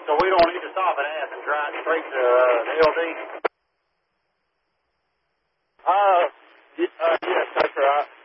so we don't need to stop at F and drive straight to LD? Yes, that's right.